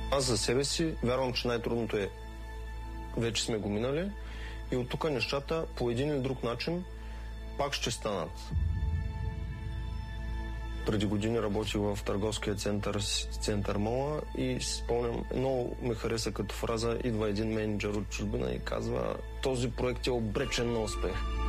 Аз за себе си вярвам, че най-трудното е вече сме го минали и от тук нещата по един или друг начин пак ще станат. Преди години работих в търговския център Мола и спомням, много ме хареса като фраза, идва един менеджер от чужбина и казва: този проект е обречен на успех.